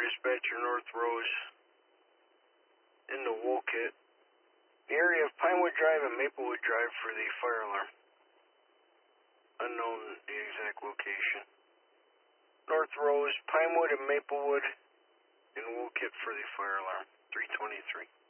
dispatcher North Rose in the Wolcott. The area of Pinewood Drive and Maplewood Drive for the fire alarm. Unknown the exact location. North Rose, Pinewood and Maplewood in Wolcott for the fire alarm. 323.